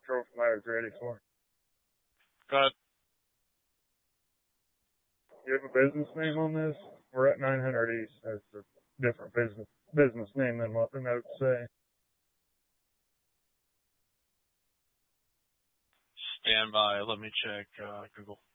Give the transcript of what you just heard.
Trophy Ladder's ready for. Go ahead. You have a business name on this? We're at 900 East. That's a different business name than what the notes say. Stand by. Let me check Google.